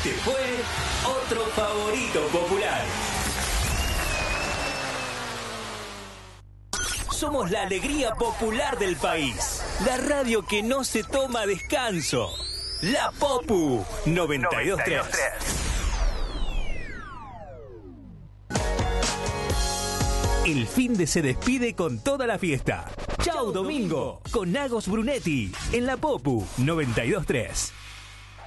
Este fue otro favorito popular. Somos la alegría popular del país. La radio que no se toma descanso. La Popu 92.3. El fin de se despide con toda la fiesta. Chau Domingo, con Agos Brunetti, en la Popu 92.3.